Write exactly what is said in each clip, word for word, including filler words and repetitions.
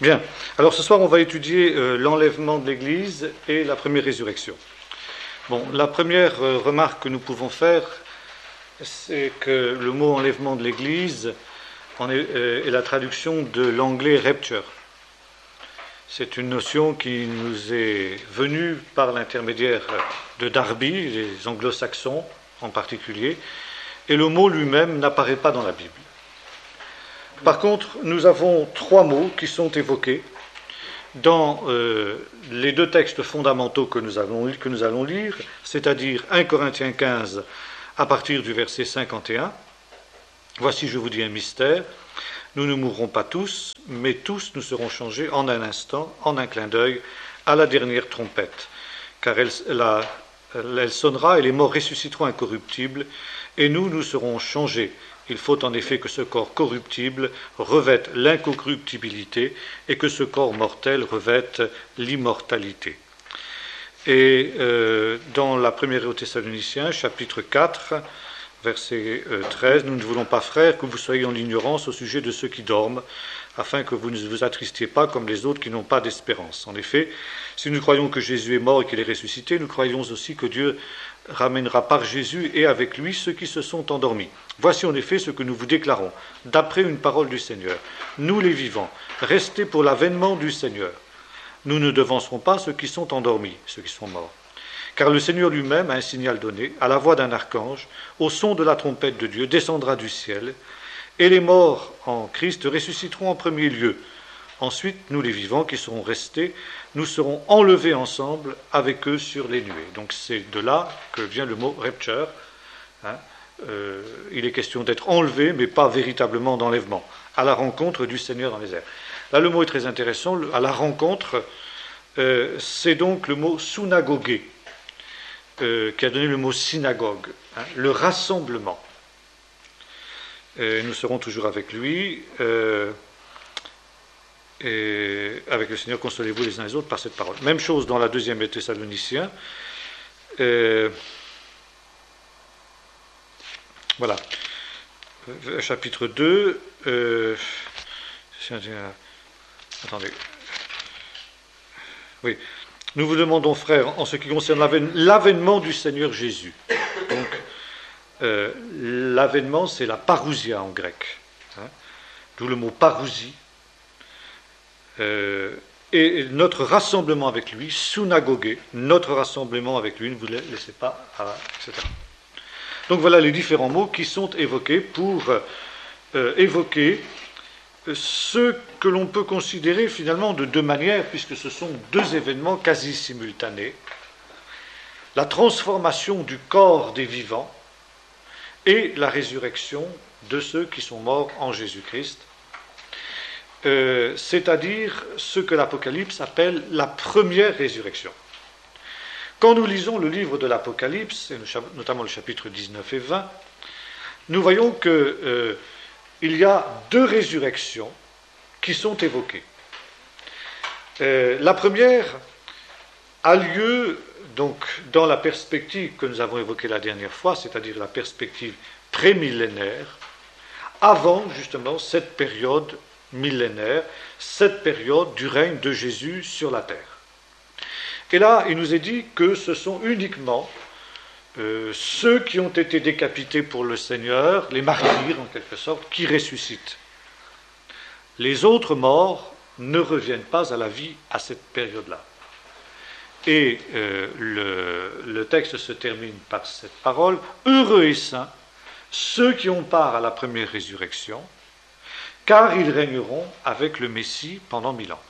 Bien. Alors ce soir, on va étudier euh, l'enlèvement de l'Église et la première résurrection. Bon, la première euh, remarque que nous pouvons faire, c'est que le mot enlèvement de l'Église en est, euh, est la traduction de l'anglais rapture. C'est une notion qui nous est venue par l'intermédiaire de Darby, les anglo-saxons en particulier, et le mot lui-même n'apparaît pas dans la Bible. Par contre, nous avons trois mots qui sont évoqués dans euh, les deux textes fondamentaux que nous, avons, que nous allons lire, c'est-à-dire un Corinthiens quinze à partir du verset cinquante et un. Voici, je vous dis un mystère, nous ne mourrons pas tous, mais tous nous serons changés en un instant, en un clin d'œil, à la dernière trompette, car elle, la, elle sonnera et les morts ressusciteront incorruptibles, et nous, nous serons changés. Il faut en effet que ce corps corruptible revête l'incorruptibilité et que ce corps mortel revête l'immortalité. Et euh, dans la première aux Thessaloniciens, chapitre quatre, verset treize, nous ne voulons pas, frères, que vous soyez en ignorance au sujet de ceux qui dorment, afin que vous ne vous attristiez pas comme les autres qui n'ont pas d'espérance. En effet, si nous croyons que Jésus est mort et qu'il est ressuscité, nous croyons aussi que Dieu ramènera par Jésus et avec lui ceux qui se sont endormis. Voici en effet ce que nous vous déclarons, d'après une parole du Seigneur. Nous les vivants, restez pour l'avènement du Seigneur. Nous ne devancerons pas ceux qui sont endormis, ceux qui sont morts. Car le Seigneur lui-même a un signal donné, à la voix d'un archange, au son de la trompette de Dieu, descendra du ciel, et les morts en Christ ressusciteront en premier lieu. Ensuite, nous les vivants qui serons restés, nous serons enlevés ensemble avec eux sur les nuées. Donc c'est de là que vient le mot rapture. Hein. Euh, il est question d'être enlevé, mais pas véritablement d'enlèvement, à la rencontre du Seigneur dans les airs. Là, le mot est très intéressant. À la rencontre, euh, c'est donc le mot synagogé, euh, qui a donné le mot synagogue, hein, le rassemblement. Et nous serons toujours avec lui. Euh, Et avec le Seigneur, consolez-vous les uns les autres par cette parole. Même chose dans la deuxième Thessaloniciens. Euh, voilà. Chapitre deux. Euh, attendez. Oui. Nous vous demandons, frères, en ce qui concerne l'avènement du Seigneur Jésus. Donc, euh, l'avènement, c'est la parousia en grec. Hein, d'où le mot parousie. Euh, et notre rassemblement avec lui, synagogé, notre rassemblement avec lui, ne vous laissez pas, à, et cetera. Donc voilà les différents mots qui sont évoqués pour euh, évoquer ce que l'on peut considérer finalement de deux manières, puisque ce sont deux événements quasi simultanés. La transformation du corps des vivants et la résurrection de ceux qui sont morts en Jésus-Christ. Euh, c'est-à-dire ce que l'Apocalypse appelle la première résurrection. Quand nous lisons le livre de l'Apocalypse, et notamment le chapitre dix-neuf et vingt, nous voyons qu'il euh, y a deux résurrections qui sont évoquées. Euh, la première a lieu donc dans la perspective que nous avons évoquée la dernière fois, c'est-à-dire la perspective prémillénaire, avant justement cette période millénaire, cette période du règne de Jésus sur la terre. Et là, il nous est dit que ce sont uniquement euh, ceux qui ont été décapités pour le Seigneur, les martyrs en quelque sorte, qui ressuscitent. Les autres morts ne reviennent pas à la vie à cette période-là. Et euh, le, le texte se termine par cette parole, « Heureux et saints, ceux qui ont part à la première résurrection, car ils régneront avec le Messie pendant mille ans. »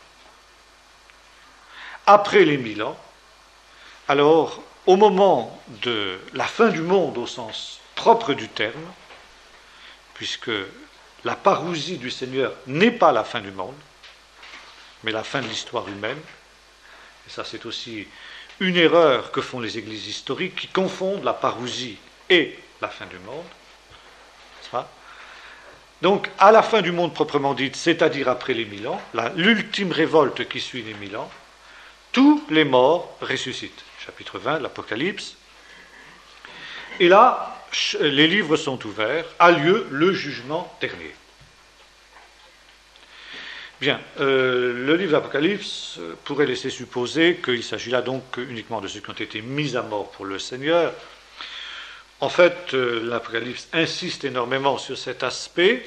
Après les mille ans, alors, au moment de la fin du monde au sens propre du terme, puisque la parousie du Seigneur n'est pas la fin du monde, mais la fin de l'histoire humaine, et ça c'est aussi une erreur que font les églises historiques qui confondent la parousie et la fin du monde, n'est-ce pas ? Donc, à la fin du monde proprement dite, c'est-à-dire après les mille ans, la, l'ultime révolte qui suit les mille ans, tous les morts ressuscitent. Chapitre vingt de l'Apocalypse. Et là, les livres sont ouverts, a lieu le jugement dernier. Bien, euh, le livre d'Apocalypse pourrait laisser supposer qu'il s'agit là donc uniquement de ceux qui ont été mis à mort pour le Seigneur. En fait, euh, l'Apocalypse insiste énormément sur cet aspect,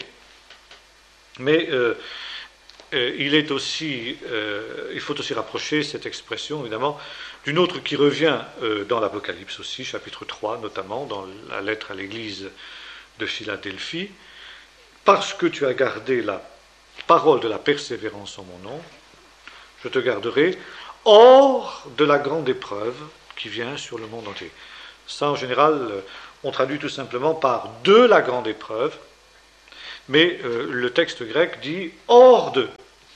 mais euh, euh, il est aussi, euh, il faut aussi rapprocher cette expression, évidemment, d'une autre qui revient euh, dans l'Apocalypse aussi, chapitre trois notamment, dans la lettre à l'église de Philadelphie. Parce que tu as gardé la parole de la persévérance en mon nom, je te garderai hors de la grande épreuve qui vient sur le monde entier. Ça, en général, on traduit tout simplement par de la grande épreuve, mais euh, le texte grec dit hors de,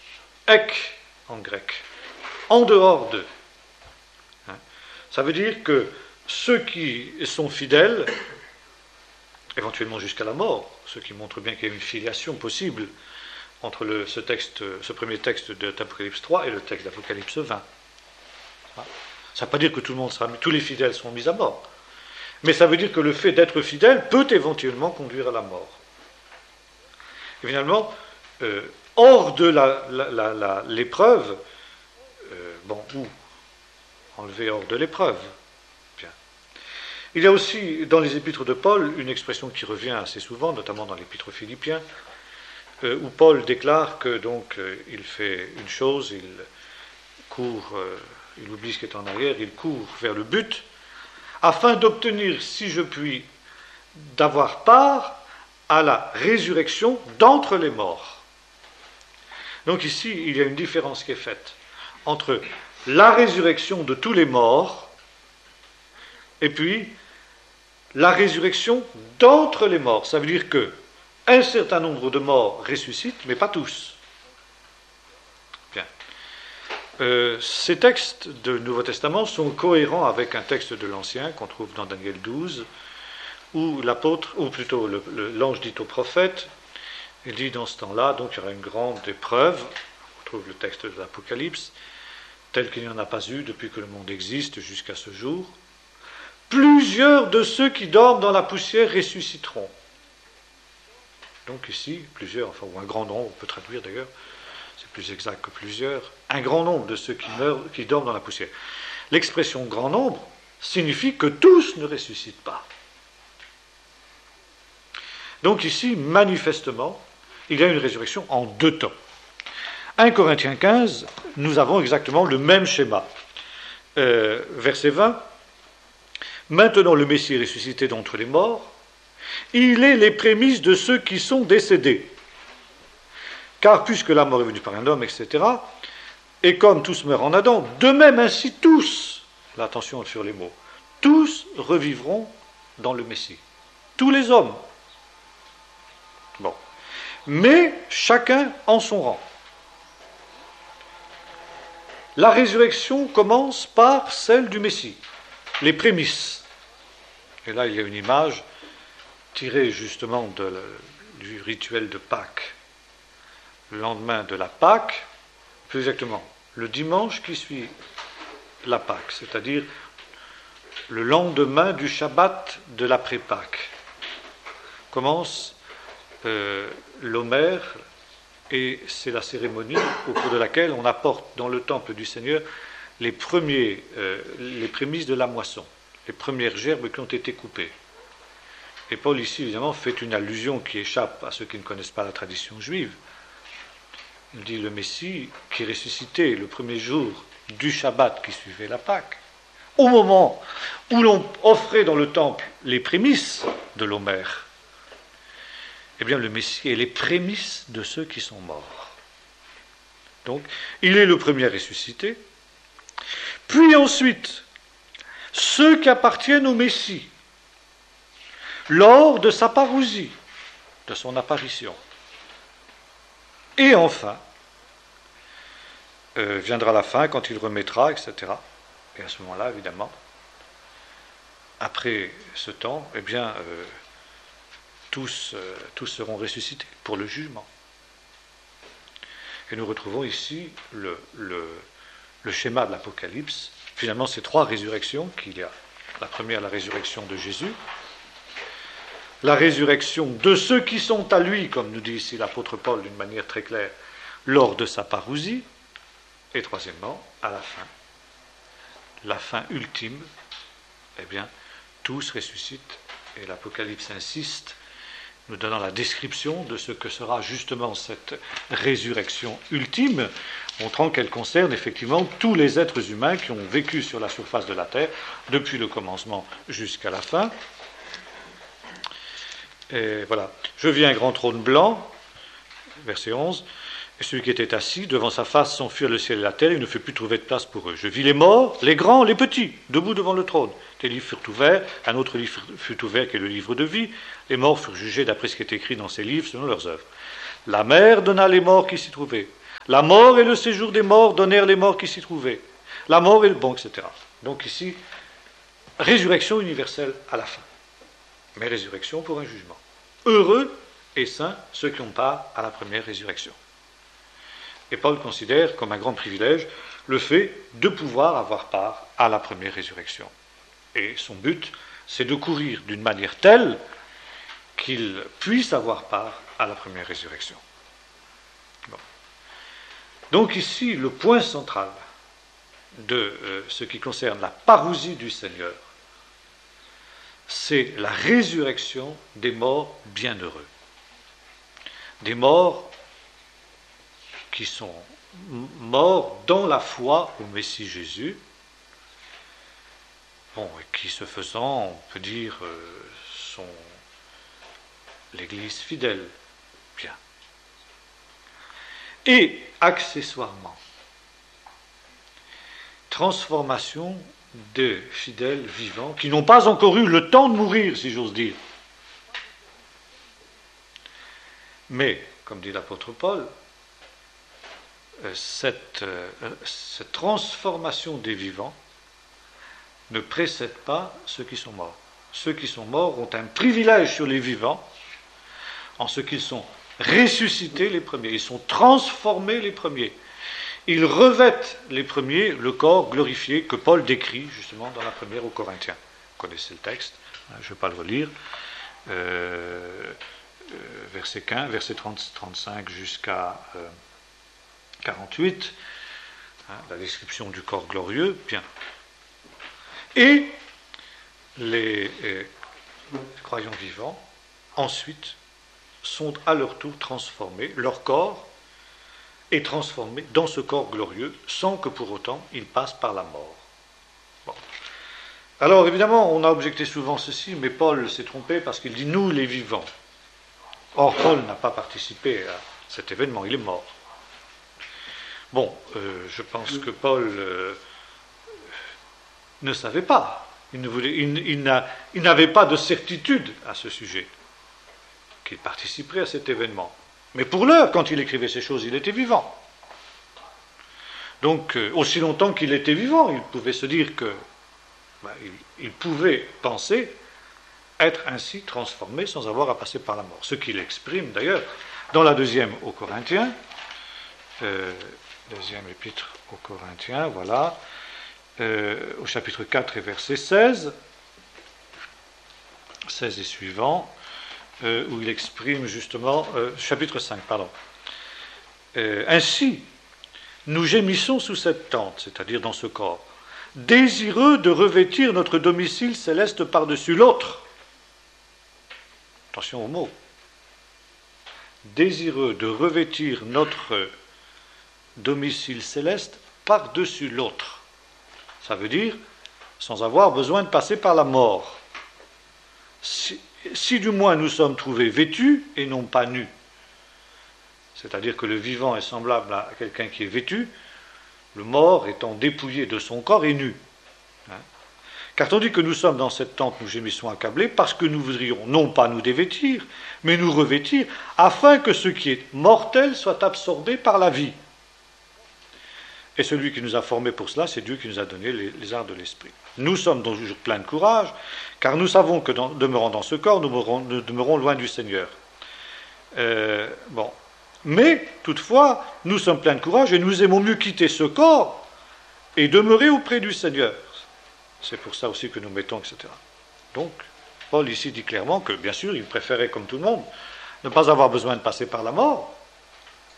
ek en grec, en dehors de. Hein? Ça veut dire que ceux qui sont fidèles, éventuellement jusqu'à la mort, ce qui montre bien qu'il y a une filiation possible entre le, ce, texte, ce premier texte d'Apocalypse trois et le texte d'Apocalypse vingt. Ça ne veut pas dire que tout le monde sera, tous les fidèles seront mis à mort, mais ça veut dire que le fait d'être fidèle peut éventuellement conduire à la mort. Et finalement, euh, hors de la, la, la, la, l'épreuve, euh, bon, ou enlever hors de l'épreuve. Bien. Il y a aussi dans les épîtres de Paul une expression qui revient assez souvent, notamment dans l'épître aux Philippiens, Euh, où Paul déclare que donc euh, il fait une chose, il court, euh, il oublie ce qui est en arrière, il court vers le but, afin d'obtenir, si je puis, d'avoir part à la résurrection d'entre les morts. Donc ici, il y a une différence qui est faite entre la résurrection de tous les morts et puis la résurrection d'entre les morts. Ça veut dire que un certain nombre de morts ressuscitent, mais pas tous. Bien. Euh, ces textes du Nouveau Testament sont cohérents avec un texte de l'Ancien qu'on trouve dans Daniel douze, où l'apôtre, ou plutôt le, le, l'ange dit au prophète, il dit dans ce temps-là, donc il y aura une grande épreuve, on trouve le texte de l'Apocalypse, tel qu'il n'y en a pas eu depuis que le monde existe jusqu'à ce jour. Plusieurs de ceux qui dorment dans la poussière ressusciteront. Donc ici, plusieurs, enfin, ou un grand nombre, on peut traduire d'ailleurs, c'est plus exact que plusieurs, un grand nombre de ceux qui meurent, qui dorment dans la poussière. L'expression grand nombre signifie que tous ne ressuscitent pas. Donc ici, manifestement, il y a une résurrection en deux temps. premier Corinthiens quinze, nous avons exactement le même schéma. Euh, verset vingt, maintenant le Messie est ressuscité d'entre les morts, il est les prémices de ceux qui sont décédés. Car puisque la mort est venue par un homme, et cetera, et comme tous meurent en Adam, de même ainsi tous, là, attention sur les mots, tous revivront dans le Messie. Tous les hommes. Bon. Mais chacun en son rang. La résurrection commence par celle du Messie, les prémices. Et là, il y a une image tirée justement de le, du rituel de Pâques. Le lendemain de la Pâque, plus exactement, le dimanche qui suit la Pâque, c'est-à-dire le lendemain du Shabbat de l'après-Pâques, commence euh, l'Omer, et c'est la cérémonie au cours de laquelle on apporte dans le temple du Seigneur les, premiers, euh, les prémices de la moisson, les premières gerbes qui ont été coupées. Et Paul ici, évidemment, fait une allusion qui échappe à ceux qui ne connaissent pas la tradition juive. Il dit le Messie qui est ressuscité le premier jour du Shabbat qui suivait la Pâque, au moment où l'on offrait dans le temple les prémices de l'Omer, eh bien le Messie est les prémices de ceux qui sont morts. Donc, il est le premier ressuscité. Puis ensuite, ceux qui appartiennent au Messie, lors de sa parousie, de son apparition. Et enfin, euh, viendra la fin quand il remettra, et cetera. Et à ce moment-là, évidemment, après ce temps, eh bien, euh, tous, euh, tous seront ressuscités pour le jugement. Et nous retrouvons ici le, le, le schéma de l'Apocalypse. Finalement, ces trois résurrections qu'il y a. La première, la résurrection de Jésus. La résurrection de ceux qui sont à lui, comme nous dit ici l'apôtre Paul d'une manière très claire, lors de sa parousie, et troisièmement, à la fin. La fin ultime, eh bien, tous ressuscitent, et l'Apocalypse insiste, nous donnant la description de ce que sera justement cette résurrection ultime, montrant qu'elle concerne effectivement tous les êtres humains qui ont vécu sur la surface de la terre, depuis le commencement jusqu'à la fin. Et voilà. Je vis un grand trône blanc, verset onze, et celui qui était assis, devant sa face s'enfuirent le ciel et la terre, il ne fut plus trouvé de place pour eux. Je vis les morts, les grands, les petits, debout devant le trône. Des livres furent ouverts, un autre livre fut ouvert qui est le livre de vie. Les morts furent jugés d'après ce qui est écrit dans ces livres selon leurs œuvres. La mer donna les morts qui s'y trouvaient. La mort et le séjour des morts donnèrent les morts qui s'y trouvaient. La mort et le bon, et cetera. Donc ici, résurrection universelle à la fin. Mais résurrection pour un jugement. Heureux et saints ceux qui ont part à la première résurrection. Et Paul considère comme un grand privilège le fait de pouvoir avoir part à la première résurrection. Et son but, c'est de courir d'une manière telle qu'il puisse avoir part à la première résurrection. Bon. Donc ici, le point central de euh, ce qui concerne la parousie du Seigneur, c'est la résurrection des morts bienheureux. Des morts qui sont morts dans la foi au Messie Jésus, bon, et qui, se faisant, on peut dire, euh, sont l'Église fidèle. Bien. Et, accessoirement, transformation des fidèles vivants qui n'ont pas encore eu le temps de mourir, si j'ose dire. Mais, comme dit l'apôtre Paul, Cette, euh, cette transformation des vivants ne précède pas ceux qui sont morts. Ceux qui sont morts ont un privilège sur les vivants en ce qu'ils sont ressuscités les premiers, ils sont transformés les premiers. Ils revêtent les premiers le corps glorifié que Paul décrit justement dans la première aux Corinthiens. Vous connaissez le texte, je ne vais pas le relire. Euh, euh, verset quinze, verset trente, trente-cinq jusqu'à... Euh, quarante-huit, hein, la description du corps glorieux, bien. Et les, euh, les croyants vivants, ensuite, sont à leur tour transformés, leur corps est transformé dans ce corps glorieux, sans que pour autant ils passent par la mort. Bon. Alors évidemment, on a objecté souvent ceci, mais Paul s'est trompé parce qu'il dit « nous les vivants ». Or, Paul n'a pas participé à cet événement, il est mort. Bon, euh, je pense que Paul euh, ne savait pas, il, ne voulait, il, il, n'a, il n'avait pas de certitude à ce sujet, qu'il participerait à cet événement. Mais pour l'heure, quand il écrivait ces choses, il était vivant. Donc, euh, aussi longtemps qu'il était vivant, il pouvait se dire que, ben, il, il pouvait penser être ainsi transformé sans avoir à passer par la mort. Ce qu'il exprime d'ailleurs dans la deuxième aux Corinthiens, euh, deuxième épître aux Corinthiens, voilà, euh, au chapitre quatre et verset seize, seize et suivant, euh, où il exprime justement, euh, chapitre cinq, pardon. Euh, ainsi, nous gémissons sous cette tente, c'est-à-dire dans ce corps, désireux de revêtir notre domicile céleste par-dessus l'autre. Attention au mot. Désireux de revêtir notre domicile céleste par-dessus l'autre. Ça veut dire sans avoir besoin de passer par la mort. Si, si du moins nous sommes trouvés vêtus et non pas nus, c'est-à-dire que le vivant est semblable à quelqu'un qui est vêtu, le mort étant dépouillé de son corps est nu. Hein? Car tandis que nous sommes dans cette tente, nous gémissons accablés, parce que nous voudrions non pas nous dévêtir, mais nous revêtir, afin que ce qui est mortel soit absorbé par la vie. Et celui qui nous a formés pour cela, c'est Dieu qui nous a donné les, les arts de l'esprit. Nous sommes donc toujours pleins de courage, car nous savons que, dans, demeurant dans ce corps, nous demeurons, nous demeurons loin du Seigneur. Euh, bon. Mais, toutefois, nous sommes pleins de courage et nous aimons mieux quitter ce corps et demeurer auprès du Seigneur. C'est pour ça aussi que nous mettons, et cetera. Donc, Paul ici dit clairement que, bien sûr, il préférait, comme tout le monde, ne pas avoir besoin de passer par la mort,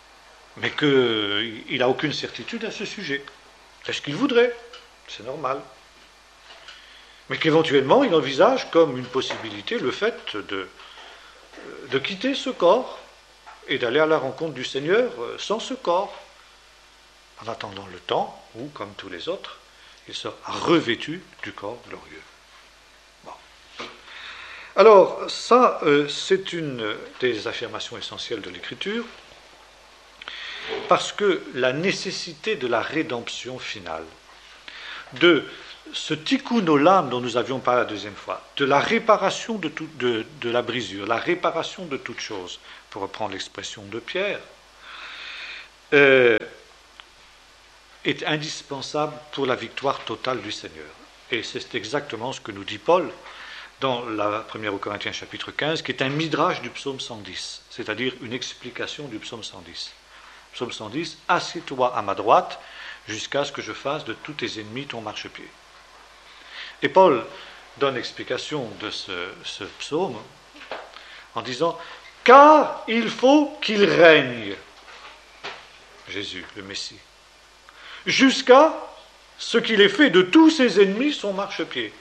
mais qu'il n'a aucune certitude à ce sujet. C'est ce qu'il voudrait, c'est normal. Mais qu'éventuellement il envisage comme une possibilité le fait de, de quitter ce corps et d'aller à la rencontre du Seigneur sans ce corps, en attendant le temps où, comme tous les autres, il sera revêtu du corps glorieux. Bon. Alors, ça, euh, c'est une des affirmations essentielles de l'Écriture, parce que la nécessité de la rédemption finale, de ce tikkun olam dont nous avions parlé la deuxième fois, de la réparation de, tout, de, de la brisure, la réparation de toute chose, pour reprendre l'expression de Pierre, euh, est indispensable pour la victoire totale du Seigneur. Et c'est exactement ce que nous dit Paul dans la première aux Corinthiens chapitre quinze, qui est un midrash du psaume cent dix, c'est-à-dire une explication du psaume cent dix. Psaume cent dix, « Assieds-toi à ma droite, jusqu'à ce que je fasse de tous tes ennemis ton marchepied. » Et Paul donne explication de ce, ce psaume en disant « Car il faut qu'il règne, Jésus, le Messie, jusqu'à ce qu'il ait fait de tous ses ennemis son marchepied.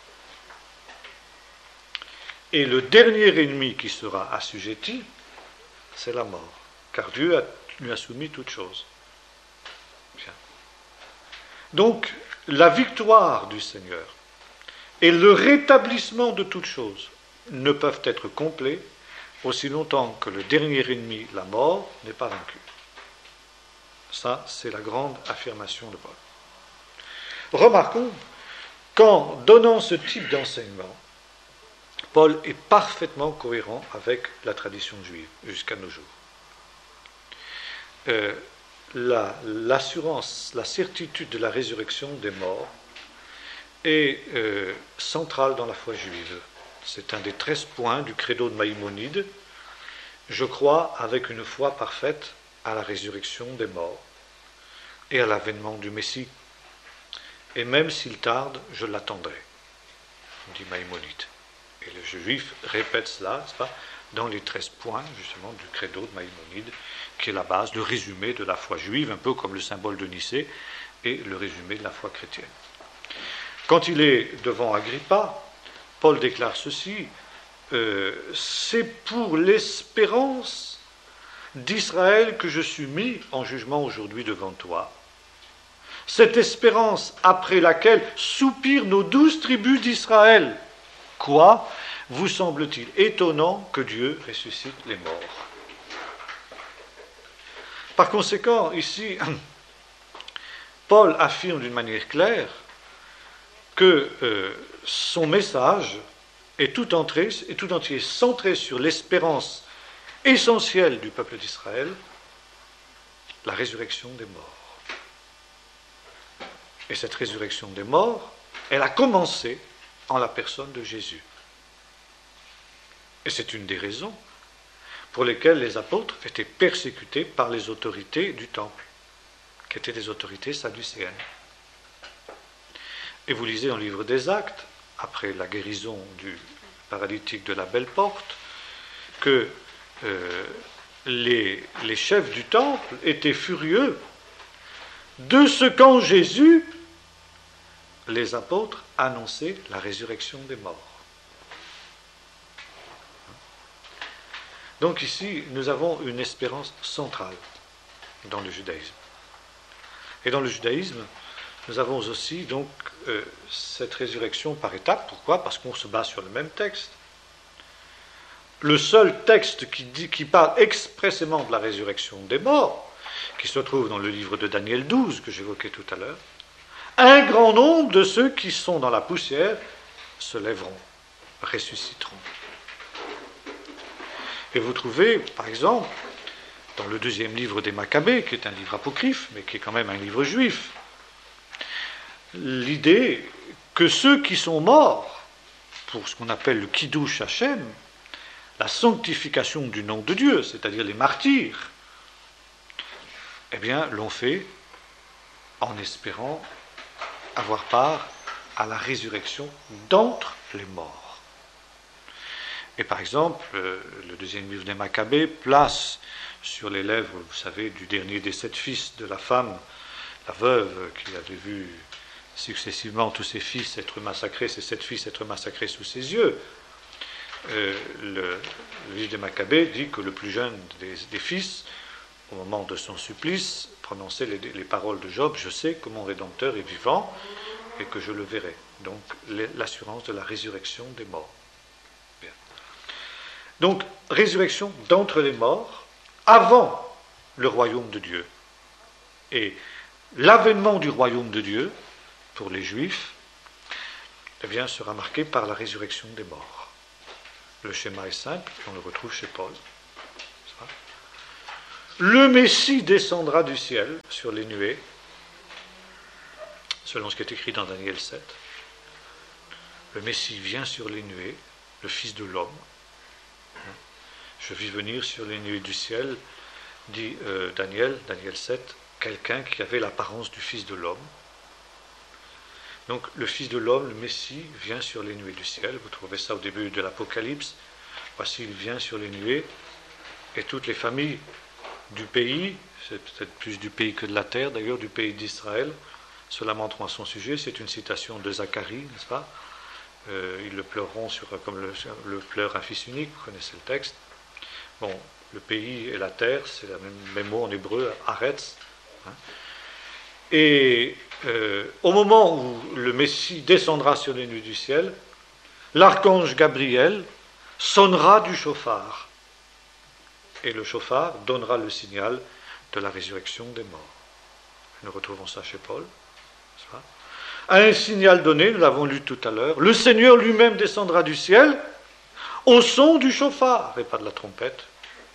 Et le dernier ennemi qui sera assujetti, c'est la mort, car Dieu a, lui a soumis toutes choses. » Bien. Donc, la victoire du Seigneur et le rétablissement de toutes choses ne peuvent être complets aussi longtemps que le dernier ennemi, la mort, n'est pas vaincu. Ça, c'est la grande affirmation de Paul. Remarquons qu'en donnant ce type d'enseignement, Paul est parfaitement cohérent avec la tradition juive jusqu'à nos jours. Euh, la, l'assurance, la certitude de la résurrection des morts est euh, centrale dans la foi juive. C'est un des treize points du credo de Maïmonide. Je crois avec une foi parfaite à la résurrection des morts et à l'avènement du Messie. Et même s'il tarde, je l'attendrai, dit Maïmonide. Et le juif répète cela, n'est-ce pas, dans les treize points, justement, du credo de Maïmonide, qui est la base, le résumé de la foi juive, un peu comme le symbole de Nicée, et le résumé de la foi chrétienne. Quand il est devant Agrippa, Paul déclare ceci, euh, « C'est pour l'espérance d'Israël que je suis mis en jugement aujourd'hui devant toi. Cette espérance après laquelle soupirent nos douze tribus d'Israël. Quoi vous semble-t-il étonnant que Dieu ressuscite les morts ?» Par conséquent, ici, Paul affirme d'une manière claire que euh, son message est tout, entré, est tout entier centré sur l'espérance essentielle du peuple d'Israël, la résurrection des morts. Et cette résurrection des morts, elle a commencé en la personne de Jésus. Et c'est une des raisons pour lesquelles les apôtres étaient persécutés par les autorités du temple, qui étaient des autorités sadducéennes. Et vous lisez dans le livre des Actes, après la guérison du paralytique de la Belle Porte, que euh, les, les chefs du temple étaient furieux de ce qu'en Jésus, les apôtres annonçaient la résurrection des morts. Donc ici, nous avons une espérance centrale dans le judaïsme. Et dans le judaïsme, nous avons aussi donc euh, cette résurrection par étapes. Pourquoi ? Parce qu'on se base sur le même texte. Le seul texte qui, dit, qui parle expressément de la résurrection des morts, qui se trouve dans le livre de Daniel douze, que j'évoquais tout à l'heure, un grand nombre de ceux qui sont dans la poussière se lèveront, ressusciteront. Et vous trouvez, par exemple, dans le deuxième livre des Maccabées, qui est un livre apocryphe, mais qui est quand même un livre juif, l'idée que ceux qui sont morts pour ce qu'on appelle le Kiddush Hashem, la sanctification du nom de Dieu, c'est-à-dire les martyrs, eh bien, l'ont fait en espérant avoir part à la résurrection d'entre les morts. Et par exemple, le deuxième livre des Maccabées place sur les lèvres, vous savez, du dernier des sept fils de la femme, la veuve, qui avait vu successivement tous ses fils être massacrés, ses sept fils être massacrés sous ses yeux. Euh, le, le livre des Maccabées dit que le plus jeune des, des fils, au moment de son supplice, prononçait les, les paroles de Job, je sais que mon Rédempteur est vivant et que je le verrai. Donc l'assurance de la résurrection des morts. Bien. Donc résurrection d'entre les morts avant le royaume de Dieu. Et l'avènement du royaume de Dieu pour les Juifs, eh bien, sera marqué par la résurrection des morts. Le schéma est simple, et on le retrouve chez Paul. Le Messie descendra du ciel sur les nuées, selon ce qui est écrit dans Daniel sept. Le Messie vient sur les nuées, le Fils de l'homme. Je vis venir sur les nuées du ciel, dit euh, Daniel, Daniel sept, quelqu'un qui avait l'apparence du Fils de l'homme. Donc le Fils de l'homme, le Messie, vient sur les nuées du ciel. Vous trouvez ça au début de l'Apocalypse. Voici, il vient sur les nuées, et toutes les familles du pays, c'est peut-être plus du pays que de la terre, d'ailleurs du pays d'Israël, se lamenteront à son sujet. C'est une citation de Zacharie, n'est-ce pas? euh, Ils le pleureront sur, comme le, le pleure un fils unique, vous connaissez le texte. Bon, le pays et la terre, c'est le même, même mot en hébreu, Aretz. Hein. Et euh, au moment où le Messie descendra sur les nuées du ciel, l'archange Gabriel sonnera du chauffard. Et le chauffard donnera le signal de la résurrection des morts. Nous retrouvons ça chez Paul. À un signal donné, nous l'avons lu tout à l'heure, le Seigneur lui-même descendra du ciel au son du chauffard, et pas de la trompette.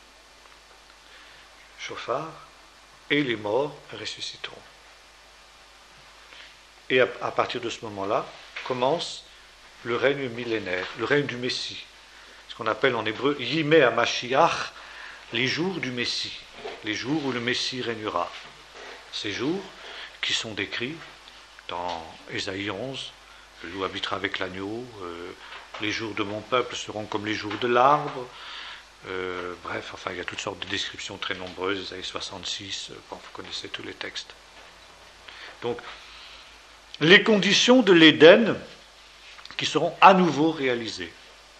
Chauffard, et les morts ressusciteront. Et à, à partir de ce moment-là, commence le règne millénaire, le règne du Messie, ce qu'on appelle en hébreu Yimei HaMashiach, les jours du Messie, les jours où le Messie régnera. Ces jours qui sont décrits dans Ésaïe onze, le loup habitera avec l'agneau, euh, les jours de mon peuple seront comme les jours de l'arbre, euh, bref, enfin il y a toutes sortes de descriptions très nombreuses, Ésaïe soixante-six, euh, bon, vous connaissez tous les textes. Donc, les conditions de l'Éden qui seront à nouveau réalisées.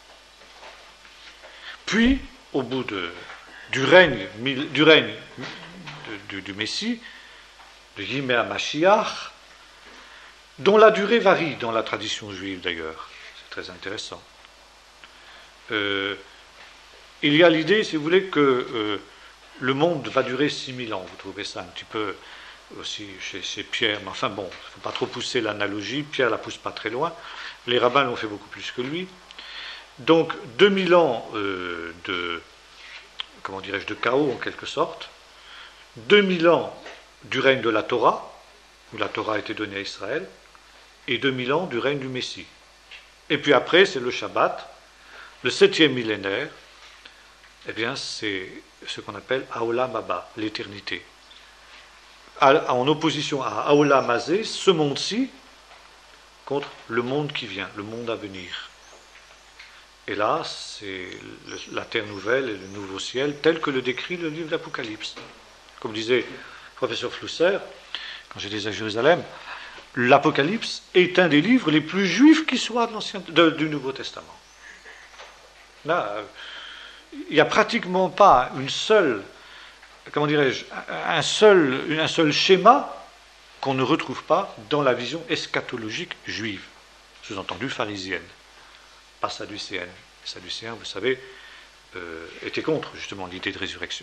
Puis, au bout de Du règne, du, règne du, du Messie, de Yimei HaMashiach, dont la durée varie dans la tradition juive d'ailleurs. C'est très intéressant. Euh, il y a l'idée, si vous voulez, que euh, le monde va durer six mille ans. Vous trouvez ça un petit peu aussi chez, chez Pierre, mais enfin bon, il ne faut pas trop pousser l'analogie. Pierre ne la pousse pas très loin. Les rabbins l'ont fait beaucoup plus que lui. Donc deux mille ans euh, de... comment dirais-je, de chaos en quelque sorte, deux mille ans du règne de la Torah, où la Torah a été donnée à Israël, et deux mille ans du règne du Messie. Et puis après, c'est le Shabbat, le septième millénaire, eh bien c'est ce qu'on appelle Haolam Haba, l'éternité. En opposition à Haolam Hazé, ce monde-ci, contre le monde qui vient, le monde à venir. Et là, c'est la terre nouvelle et le nouveau ciel, tel que le décrit le livre d'Apocalypse. Comme disait le professeur Flusser, quand j'étais à Jérusalem, l'Apocalypse est un des livres les plus juifs qui soient de l'Ancien, de, du Nouveau Testament. Là, il n'y a pratiquement pas une seule, comment dirais-je, un seul, un seul schéma qu'on ne retrouve pas dans la vision eschatologique juive, sous-entendu pharisienne. Pas sadducéenne. Les Sadducéens, vous savez, euh, étaient contre justement l'idée de résurrection.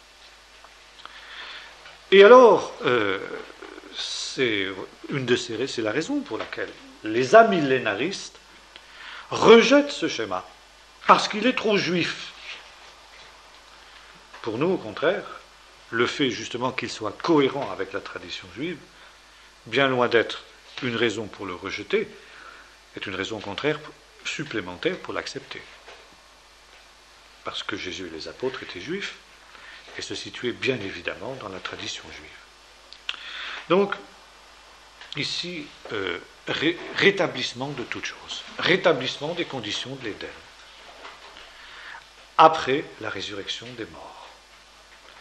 Et alors, euh, c'est une de ces, c'est la raison pour laquelle les amillénaristes rejettent ce schéma, parce qu'il est trop juif. Pour nous, au contraire, le fait justement qu'il soit cohérent avec la tradition juive, bien loin d'être une raison pour le rejeter, est une raison au contraire supplémentaire pour l'accepter. Parce que Jésus et les apôtres étaient juifs et se situaient bien évidemment dans la tradition juive. Donc, ici, euh, ré- rétablissement de toutes choses, rétablissement des conditions de l'Éden, après la résurrection des morts.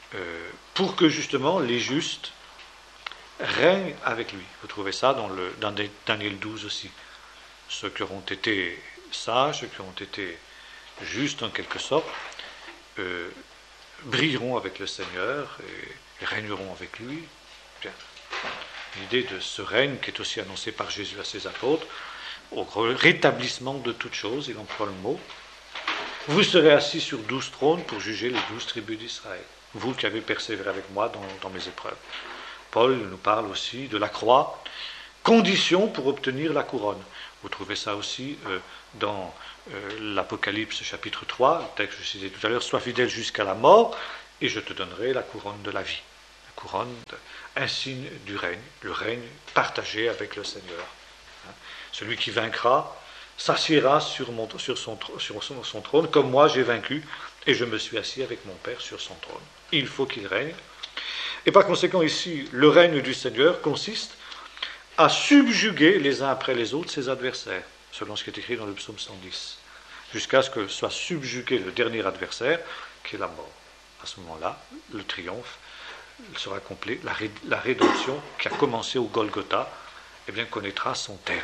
euh, pour que justement les justes règnent avec lui. Vous trouvez ça dans, le, dans Daniel douze aussi. Ceux qui auront été sages, ceux qui auront été justes en quelque sorte, euh, brilleront avec le Seigneur et, et régneront avec lui. Bien. L'idée de ce règne qui est aussi annoncé par Jésus à ses apôtres, au rétablissement de toutes choses, il emploie le mot. Vous serez assis sur douze trônes pour juger les douze tribus d'Israël, vous qui avez persévéré avec moi dans, dans mes épreuves. Paul nous parle aussi de la croix, condition pour obtenir la couronne. Vous trouvez ça aussi euh, dans euh, l'Apocalypse chapitre trois, le texte que je citais tout à l'heure, sois fidèle jusqu'à la mort, et je te donnerai la couronne de la vie. La couronne, un signe du règne, le règne partagé avec le Seigneur. Hein. Celui qui vaincra s'assiera sur, mon, sur, son, sur son, son trône, comme moi j'ai vaincu, et je me suis assis avec mon Père sur son trône. Il faut qu'il règne. Et par conséquent, ici, le règne du Seigneur consiste à subjuguer les uns après les autres ses adversaires, selon ce qui est écrit dans le psaume cent dix, jusqu'à ce que soit subjugué le dernier adversaire, qui est la mort. À ce moment-là, le triomphe sera complet, la, ré, la rédemption qui a commencé au Golgotha, eh bien, connaîtra son terme.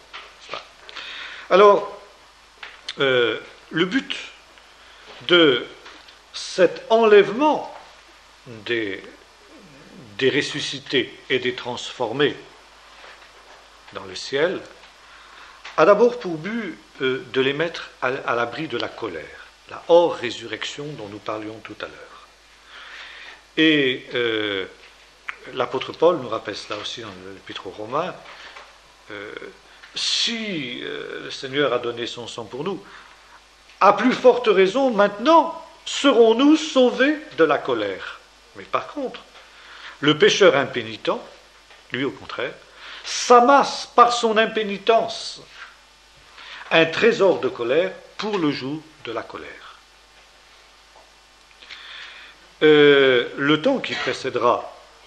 Alors, euh, le but de cet enlèvement des, des ressuscités et des transformés dans le ciel a d'abord pour but euh, de les mettre à, à l'abri de la colère, la hors-résurrection dont nous parlions tout à l'heure. Et euh, l'apôtre Paul nous rappelle cela aussi dans l'Épître aux Romains. Euh, si euh, le Seigneur a donné son sang pour nous, à plus forte raison, maintenant, serons-nous sauvés de la colère. Mais par contre, le pécheur impénitent, lui au contraire, s'amasse par son impénitence un trésor de colère pour le jour de la colère. Euh, le temps qui précédera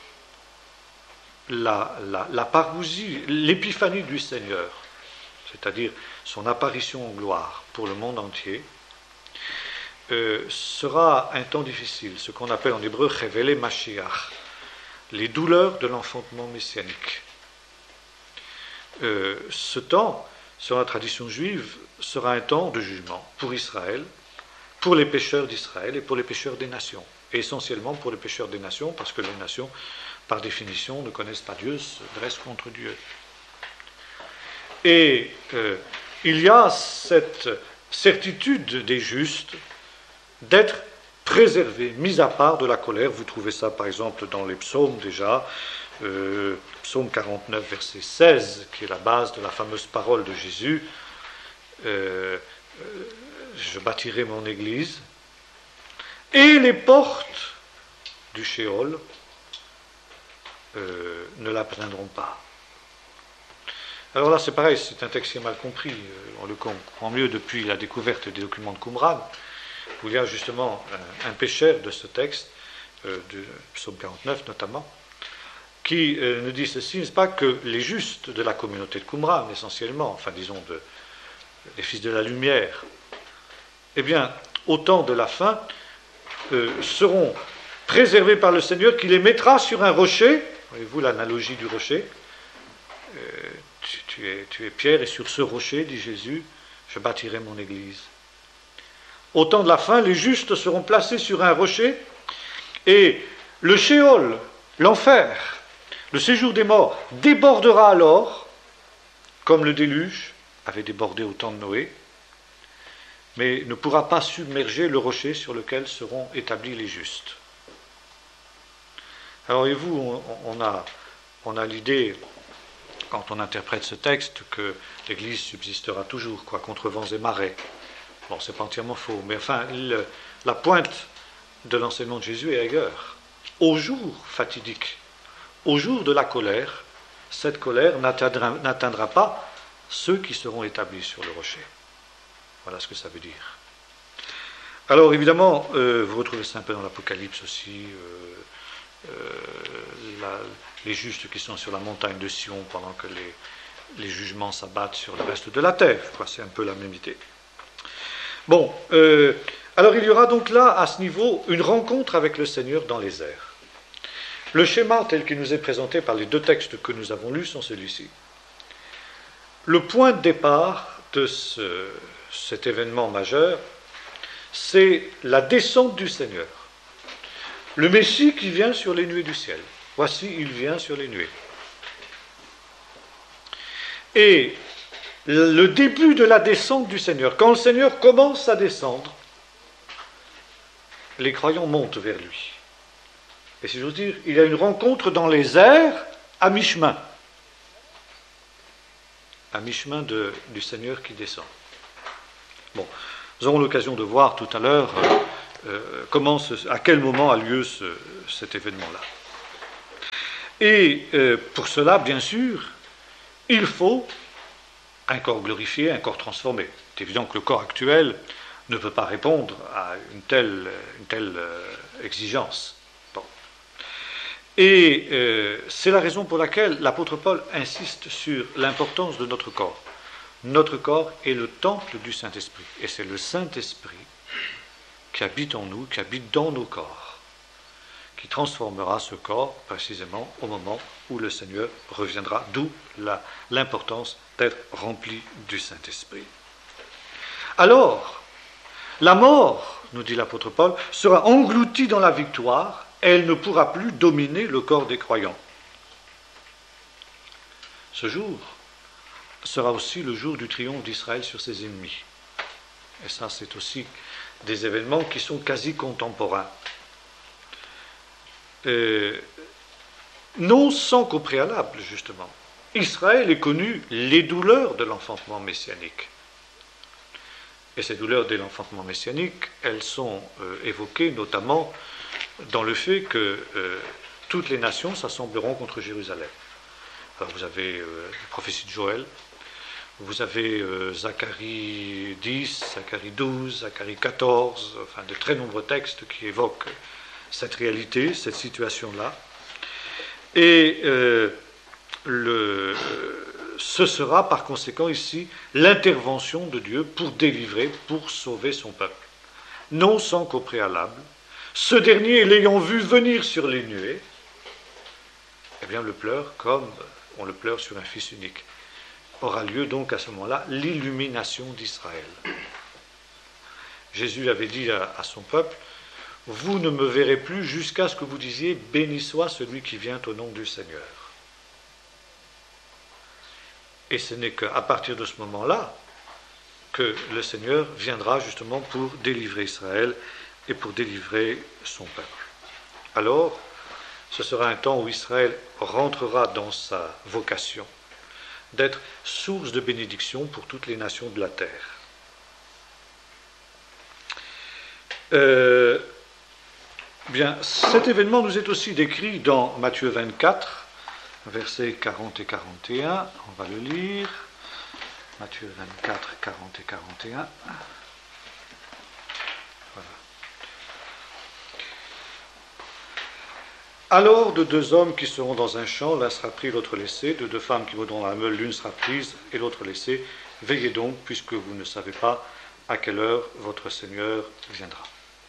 la, la, la parousie, l'épiphanie du Seigneur, c'est-à-dire son apparition en gloire pour le monde entier, euh, sera un temps difficile, ce qu'on appelle en hébreu « révélé Mashiach », les douleurs de l'enfantement messianique. Euh, ce temps, selon la tradition juive, sera un temps de jugement pour Israël, pour les pécheurs d'Israël et pour les pécheurs des nations, et essentiellement pour les pécheurs des nations, parce que les nations, par définition, ne connaissent pas Dieu, se dressent contre Dieu. Et euh, il y a cette certitude des justes d'être préservés, mis à part de la colère. Vous trouvez ça par exemple dans les psaumes déjà, euh, psaume quarante-neuf, verset seize, qui est la base de la fameuse parole de Jésus. Euh, je bâtirai mon église, et les portes du Sheol euh, ne la plaindront pas. Alors là, c'est pareil, c'est un texte qui est mal compris. On le comprend mieux depuis la découverte des documents de Qumran, où il y a justement un, un pécheur de ce texte, euh, du psaume quarante-neuf notamment, qui euh, nous dit ceci, n'est-ce pas, que les justes de la communauté de Qumran, essentiellement, enfin disons de, les fils de la lumière, eh bien, au temps de la fin, euh, seront préservés par le Seigneur qui les mettra sur un rocher. Voyez-vous l'analogie du rocher? euh, tu, tu, es, tu es pierre, et sur ce rocher, dit Jésus, je bâtirai mon église. Au temps de la fin, les justes seront placés sur un rocher, et le Sheol, l'enfer, le séjour des morts, débordera alors, comme le déluge avait débordé au temps de Noé, mais ne pourra pas submerger le rocher sur lequel seront établis les justes. Alors, voyez-vous, on, on a, on a l'idée, quand on interprète ce texte, que l'Église subsistera toujours, quoi, contre vents et marées. Bon, c'est pas entièrement faux, mais enfin, le, la pointe de l'enseignement de Jésus est ailleurs. Au jour fatidique, au jour de la colère, cette colère n'atteindra, n'atteindra pas ceux qui seront établis sur le rocher. Voilà ce que ça veut dire. Alors, évidemment, euh, vous retrouvez ça un peu dans l'Apocalypse aussi, euh, euh, la, les justes qui sont sur la montagne de Sion pendant que les, les jugements s'abattent sur le reste de la terre. Quoi, c'est un peu la même idée. Bon, euh, Alors il y aura donc là, à ce niveau, une rencontre avec le Seigneur dans les airs. Le schéma tel qu'il nous est présenté par les deux textes que nous avons lus sont celui-ci. Le point de départ de ce, cet événement majeur, c'est la descente du Seigneur. Le Messie qui vient sur les nuées du ciel. Voici, il vient sur les nuées. Et le début de la descente du Seigneur, quand le Seigneur commence à descendre, les croyants montent vers lui. Et si j'ose dire, il y a une rencontre dans les airs à mi-chemin. À mi-chemin de, du Seigneur qui descend. Bon, nous aurons l'occasion de voir tout à l'heure euh, euh, comment ce, à quel moment a lieu ce, cet événement-là. Et euh, pour cela, bien sûr, il faut un corps glorifié, un corps transformé. C'est évident que le corps actuel ne peut pas répondre à une telle, une telle euh, exigence. Bon. Et euh, c'est la raison pour laquelle l'apôtre Paul insiste sur l'importance de notre corps. Notre corps est le temple du Saint-Esprit. Et c'est le Saint-Esprit qui habite en nous, qui habite dans nos corps, qui transformera ce corps précisément au moment où le Seigneur reviendra, d'où la, l'importance d'être rempli du Saint-Esprit. Alors, la mort, nous dit l'apôtre Paul, sera engloutie dans la victoire, et elle ne pourra plus dominer le corps des croyants. Ce jour sera aussi le jour du triomphe d'Israël sur ses ennemis. Et ça, c'est aussi des événements qui sont quasi contemporains. Euh, non sans qu'au préalable, justement, Israël ait connu les douleurs de l'enfantement messianique. Et ces douleurs de l'enfantement messianique, elles sont euh, évoquées notamment dans le fait que euh, toutes les nations s'assembleront contre Jérusalem. Alors vous avez euh, la prophétie de Joël, vous avez euh, Zacharie dix, Zacharie douze, Zacharie quatorze, enfin de très nombreux textes qui évoquent cette réalité, cette situation-là. Et euh, le... Euh, ce sera par conséquent ici l'intervention de Dieu pour délivrer, pour sauver son peuple. Non sans qu'au préalable, ce dernier, l'ayant vu venir sur les nuées, eh bien le pleure comme on le pleure sur un fils unique. Aura lieu donc à ce moment-là l'illumination d'Israël. Jésus avait dit à, à son peuple, « Vous ne me verrez plus jusqu'à ce que vous disiez, béni soit celui qui vient au nom du Seigneur. » Et ce n'est qu'à partir de ce moment-là que le Seigneur viendra justement pour délivrer Israël et pour délivrer son peuple. Alors, ce sera un temps où Israël rentrera dans sa vocation d'être source de bénédiction pour toutes les nations de la terre. Euh, bien, cet événement nous est aussi décrit dans Matthieu vingt-quatre, versets quarante et quarante et un, on va le lire. Matthieu vingt-quatre, quarante et quarante et un. Voilà. Alors, de deux hommes qui seront dans un champ, l'un sera pris, l'autre laissé. De deux femmes qui vaudront la meule, l'une sera prise et l'autre laissée. Veillez donc, puisque vous ne savez pas à quelle heure votre Seigneur viendra.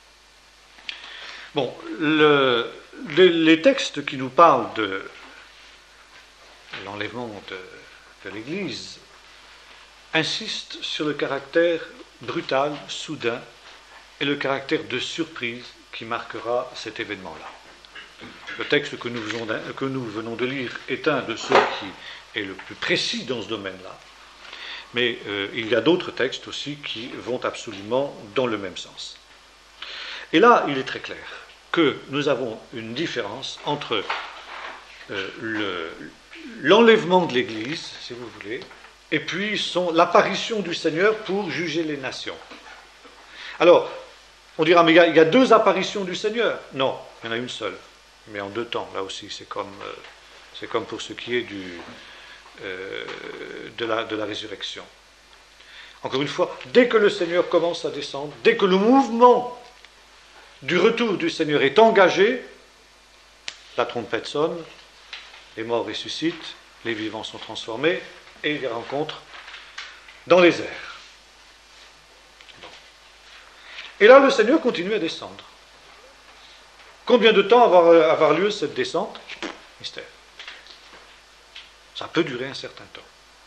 Bon, le, les, les textes qui nous parlent de l'enlèvement de, de l'Église insiste sur le caractère brutal, soudain, et le caractère de surprise qui marquera cet événement-là. Le texte que nous, venons de, que nous venons de lire est un de ceux qui est le plus précis dans ce domaine-là, mais euh, il y a d'autres textes aussi qui vont absolument dans le même sens. Et là, il est très clair que nous avons une différence entre euh, le l'enlèvement de l'Église, si vous voulez, et puis son, l'apparition du Seigneur pour juger les nations. Alors, on dira, mais il y a, il y a deux apparitions du Seigneur. Non, il y en a une seule, mais en deux temps, là aussi, c'est comme, euh, c'est comme pour ce qui est du, euh, de, la, de la résurrection. Encore une fois, dès que le Seigneur commence à descendre, dès que le mouvement du retour du Seigneur est engagé, la trompette sonne, les morts ressuscitent, les vivants sont transformés, et il y a rencontre dans les airs. Bon. Et là, le Seigneur continue à descendre. Combien de temps va avoir, avoir lieu cette descente? Mystère. Ça peut durer un certain temps.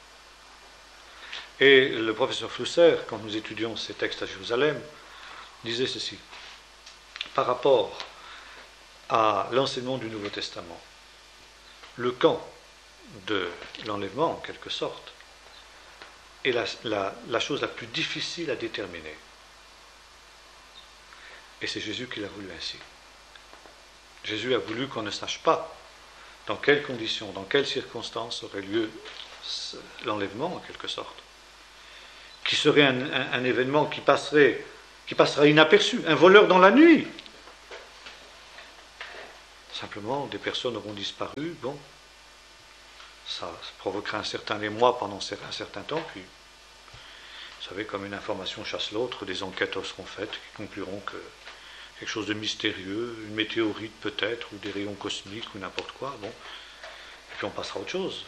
Et le professeur Flusser, quand nous étudions ces textes à Jérusalem, disait ceci. Par rapport à l'enseignement du Nouveau Testament, le camp de l'enlèvement, en quelque sorte, est la, la, la chose la plus difficile à déterminer. Et c'est Jésus qui l'a voulu ainsi. Jésus a voulu qu'on ne sache pas dans quelles conditions, dans quelles circonstances aurait lieu l'enlèvement, en quelque sorte, qui serait un, un, un événement qui passerait, qui passera inaperçu, un voleur dans la nuit. Simplement, des personnes auront disparu, bon, ça, ça provoquera un certain émoi pendant un certain temps, puis, vous savez, comme une information chasse l'autre, des enquêtes seront faites qui concluront que quelque chose de mystérieux, une météorite peut-être, ou des rayons cosmiques, ou n'importe quoi, bon, et puis on passera à autre chose.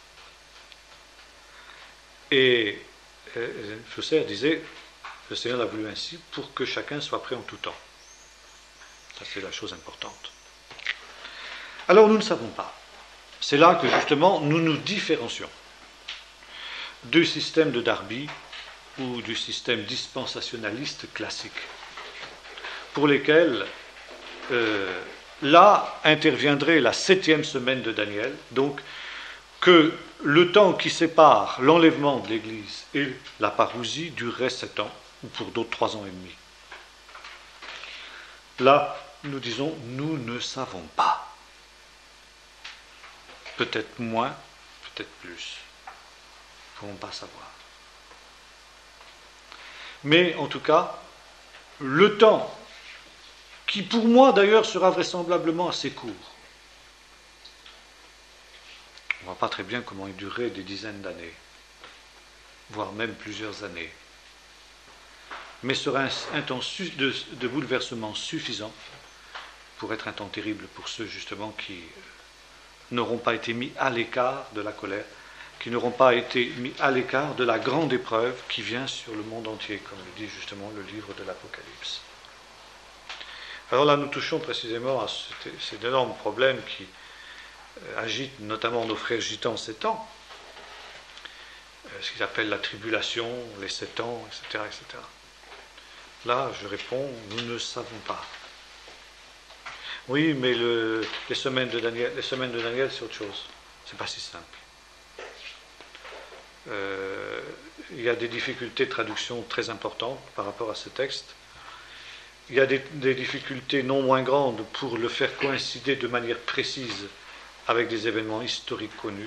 Et euh, Flusser disait, le Seigneur l'a voulu ainsi pour que chacun soit prêt en tout temps. Ça, c'est la chose importante. Alors, nous ne savons pas. C'est là que, justement, nous nous différencions du système de Darby ou du système dispensationaliste classique, pour lesquels, euh, là, interviendrait la septième semaine de Daniel, donc que le temps qui sépare l'enlèvement de l'Église et la parousie durerait sept ans, ou pour d'autres trois ans et demi. Là, nous disons, nous ne savons pas. Peut-être moins, peut-être plus. Nous ne pouvons pas savoir. Mais en tout cas, le temps, qui pour moi d'ailleurs sera vraisemblablement assez court, on ne voit pas très bien comment il durerait des dizaines d'années, voire même plusieurs années, mais sera un, un temps de, de bouleversement suffisant pour être un temps terrible pour ceux justement qui n'auront pas été mis à l'écart de la colère, qui n'auront pas été mis à l'écart de la grande épreuve qui vient sur le monde entier, comme le dit justement le livre de l'Apocalypse. Alors là, nous touchons précisément à cet énorme problème qui agite notamment nos frères gitans ces temps, ce qu'ils appellent la tribulation, les sept ans, et cetera, et cetera. Là, je réponds, nous ne savons pas. Oui, mais le, les, semaines de Daniel, les semaines de Daniel, c'est autre chose. C'est pas si simple. Euh, il y a des difficultés de traduction très importantes par rapport à ce texte. Il y a des, des difficultés non moins grandes pour le faire coïncider de manière précise avec des événements historiques connus.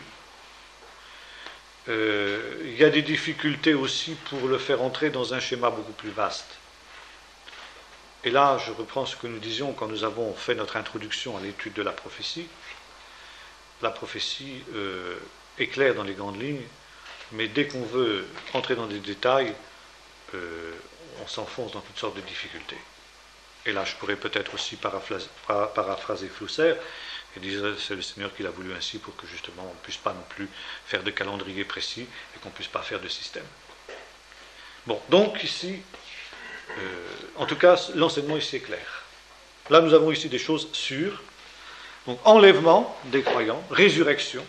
Euh, il y a des difficultés aussi pour le faire entrer dans un schéma beaucoup plus vaste. Et là, je reprends ce que nous disions quand nous avons fait notre introduction à l'étude de la prophétie. La prophétie euh, est claire dans les grandes lignes, mais dès qu'on veut entrer dans des détails, euh, on s'enfonce dans toutes sortes de difficultés. Et là, je pourrais peut-être aussi paraphraser, paraphraser Flusser et dire que c'est le Seigneur qui l'a voulu ainsi pour que justement on ne puisse pas non plus faire de calendrier précis et qu'on ne puisse pas faire de système. Bon, donc ici, euh, en tout cas, l'enseignement ici est clair. Là, nous avons ici des choses sûres. Donc, enlèvement des croyants, résurrection,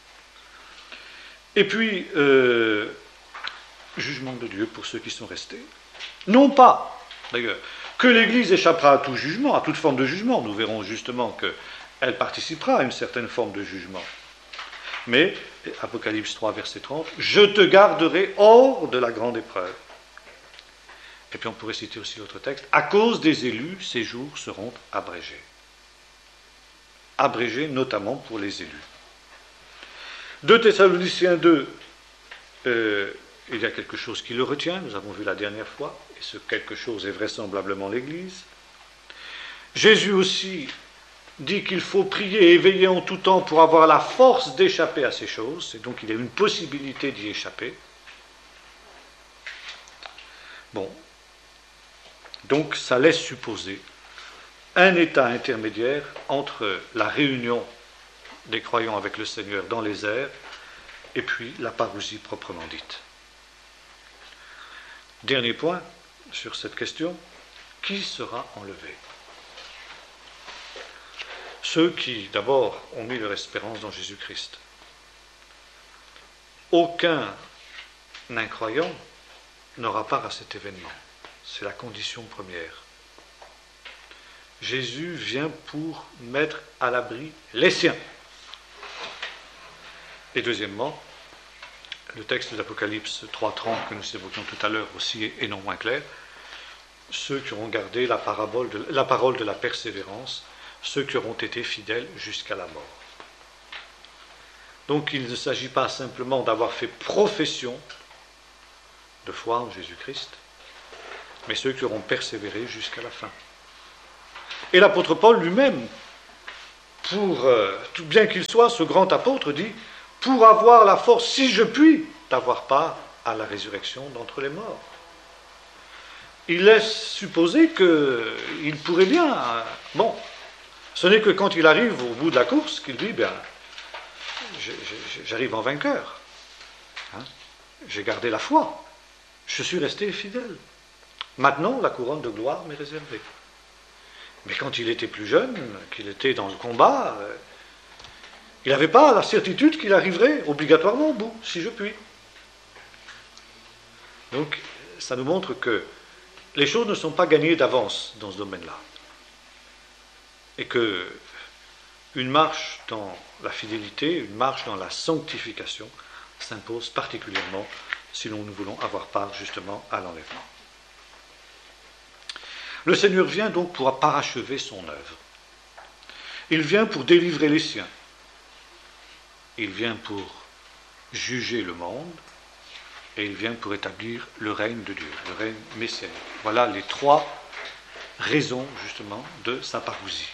et puis euh, jugement de Dieu pour ceux qui sont restés. Non pas, d'ailleurs, que l'Église échappera à tout jugement, à toute forme de jugement. Nous verrons justement qu'elle participera à une certaine forme de jugement. Mais, Apocalypse trois, verset trente, « Je te garderai hors de la grande épreuve. » Et puis on pourrait citer aussi l'autre texte, « À cause des élus, ces jours seront abrégés. » Abrégés notamment pour les élus. deux Thessaloniciens deux, euh, il y a quelque chose qui le retient, nous avons vu la dernière fois, et ce quelque chose est vraisemblablement l'Église. Jésus aussi dit qu'il faut prier et veiller en tout temps pour avoir la force d'échapper à ces choses, et donc il y a une possibilité d'y échapper. Bon, donc ça laisse supposer un état intermédiaire entre la réunion des croyants avec le Seigneur dans les airs et puis la parousie proprement dite. Dernier point sur cette question, qui sera enlevé? Ceux qui, d'abord, ont mis leur espérance dans Jésus-Christ. Aucun incroyant n'aura part à cet événement. C'est la condition première. Jésus vient pour mettre à l'abri les siens. Et deuxièmement, le texte de l'Apocalypse trois trente que nous évoquions tout à l'heure aussi est non moins clair, ceux qui auront gardé la, parabole de, la parole de la persévérance, ceux qui auront été fidèles jusqu'à la mort. Donc il ne s'agit pas simplement d'avoir fait profession de foi en Jésus-Christ, mais ceux qui auront persévéré jusqu'à la fin. Et l'apôtre Paul lui-même, pour euh, tout bien qu'il soit, ce grand apôtre dit, pour avoir la force, si je puis, d'avoir part à la résurrection d'entre les morts. Il laisse supposer qu'il pourrait bien. Euh, bon, ce n'est que quand il arrive au bout de la course qu'il dit, bien, j'arrive en vainqueur. Hein, j'ai gardé la foi. Je suis resté fidèle. Maintenant, la couronne de gloire m'est réservée. Mais quand il était plus jeune, qu'il était dans le combat, euh, il n'avait pas la certitude qu'il arriverait obligatoirement au bout, si je puis. Donc, ça nous montre que les choses ne sont pas gagnées d'avance dans ce domaine-là. Et que une marche dans la fidélité, une marche dans la sanctification s'impose particulièrement si nous voulons avoir part justement à l'enlèvement. Le Seigneur vient donc pour parachever son œuvre. Il vient pour délivrer les siens. Il vient pour juger le monde et il vient pour établir le règne de Dieu, le règne messianique. Voilà les trois raisons justement de sa parousie.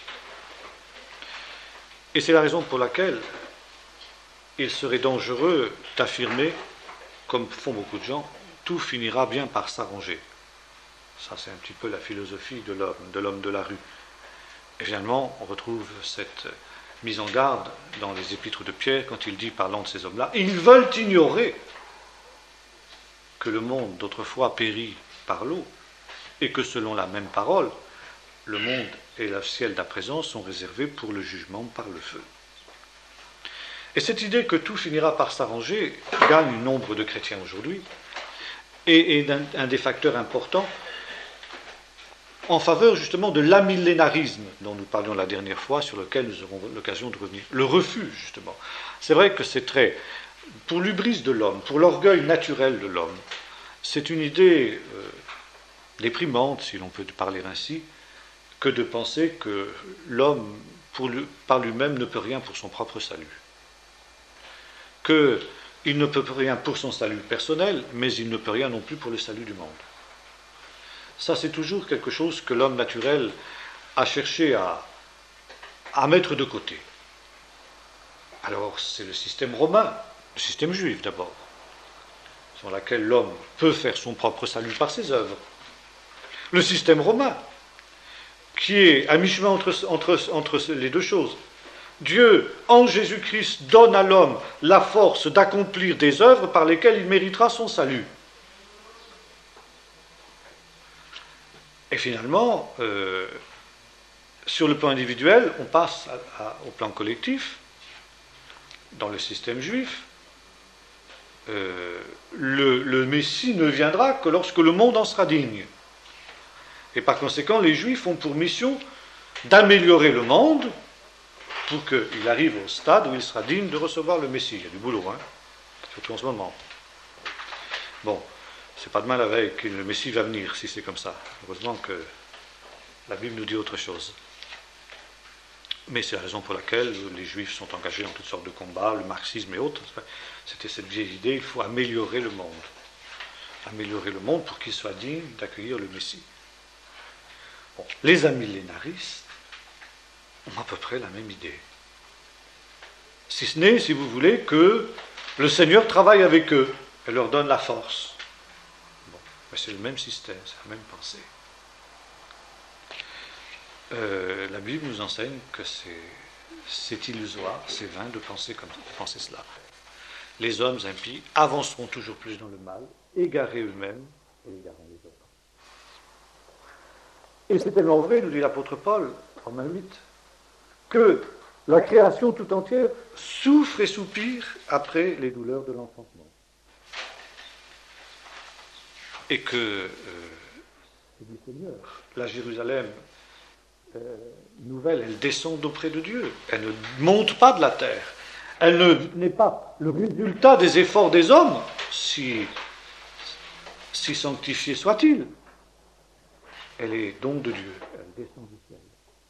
Et c'est la raison pour laquelle il serait dangereux d'affirmer, comme font beaucoup de gens, tout finira bien par s'arranger. Ça, c'est un petit peu la philosophie de l'homme, de l'homme de la rue. Et finalement, on retrouve cette mise en garde dans les épîtres de Pierre, quand il dit, parlant de ces hommes-là, ils veulent ignorer que le monde d'autrefois périt par l'eau, et que selon la même parole, le monde et le ciel d'à présent sont réservés pour le jugement par le feu. Et cette idée que tout finira par s'arranger gagne nombre de chrétiens aujourd'hui, et est un, un des facteurs importants en faveur justement de l'amillénarisme dont nous parlions la dernière fois, sur lequel nous aurons l'occasion de revenir. Le refus, justement. C'est vrai que c'est très... Pour l'hubris de l'homme, pour l'orgueil naturel de l'homme, c'est une idée euh, déprimante, si l'on peut parler ainsi, que de penser que l'homme, pour lui, par lui-même, ne peut rien pour son propre salut. Qu'il ne peut rien pour son salut personnel, mais il ne peut rien non plus pour le salut du monde. Ça, c'est toujours quelque chose que l'homme naturel a cherché à, à mettre de côté. Alors, c'est le système romain, le système juif d'abord, sur lequel l'homme peut faire son propre salut par ses œuvres. Le système romain, qui est à mi-chemin entre, entre, entre les deux choses. Dieu, en Jésus-Christ, donne à l'homme la force d'accomplir des œuvres par lesquelles il méritera son salut. Et finalement, euh, sur le plan individuel, on passe à, à, au plan collectif. Dans le système juif, euh, le, le Messie ne viendra que lorsque le monde en sera digne. Et par conséquent, les Juifs ont pour mission d'améliorer le monde pour qu'il arrive au stade où il sera digne de recevoir le Messie. Il y a du boulot, hein, surtout en ce moment. Bon, c'est pas demain la veille que le Messie va venir, si c'est comme ça. Heureusement que la Bible nous dit autre chose. Mais c'est la raison pour laquelle les Juifs sont engagés dans toutes sortes de combats, le marxisme et autres. C'était cette vieille idée, il faut améliorer le monde. Améliorer le monde pour qu'il soit digne d'accueillir le Messie. Bon, les amillénaristes ont à peu près la même idée. Si ce n'est, si vous voulez, que le Seigneur travaille avec eux et leur donne la force. Bon, mais c'est le même système, c'est la même pensée. Euh, la Bible nous enseigne que c'est, c'est illusoire, c'est vain de penser comme de penser cela. Les hommes impies avanceront toujours plus dans le mal, égarés eux-mêmes et égarant les autres. Et c'est tellement vrai, nous dit l'apôtre Paul, en Romains huit, que la création tout entière souffre et soupire après les douleurs de l'enfantement. Et que euh, du Seigneur, la Jérusalem euh, nouvelle, elle descend d'auprès de Dieu. Elle ne monte pas de la terre. Elle ne, n'est pas le résultat des efforts des hommes, si, si sanctifié soit-il. Elle est don de Dieu. Elle descend du ciel.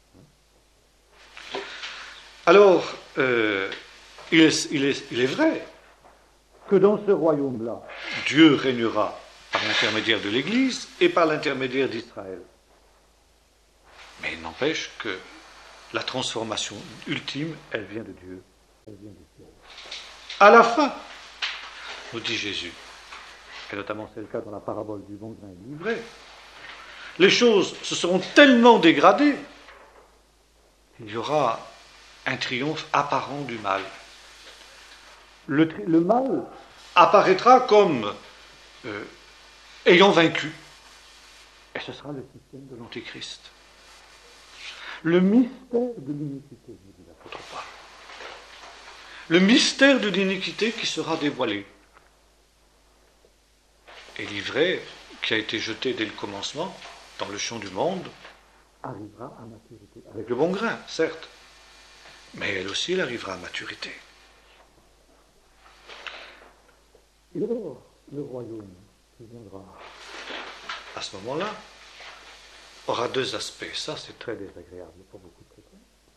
Alors, euh, il, est, il, est, il est vrai que dans ce royaume-là, Dieu régnera par l'intermédiaire de l'Église et par l'intermédiaire d'Israël. Mais il n'empêche que la transformation ultime, elle vient de Dieu, elle vient du ciel. À la fin, nous dit Jésus, et notamment c'est le cas dans la parabole du bon grain et du vrai, les choses se seront tellement dégradées qu'il y aura un triomphe apparent du mal. Le, tri- le mal apparaîtra comme euh, ayant vaincu. Et ce sera le système de l'Antéchrist. Le mystère de l'iniquité, nous dit l'apôtre Paul. Le mystère de l'iniquité qui sera dévoilé. Et l'ivraie, qui a été jetée dès le commencement, dans le champ du monde, arrivera à maturité. Avec le bon grain, certes. Mais elle aussi, elle arrivera à maturité. Et alors, le royaume qui viendra à ce moment-là aura deux aspects. Ça, c'est très désagréable pour beaucoup de chrétiens.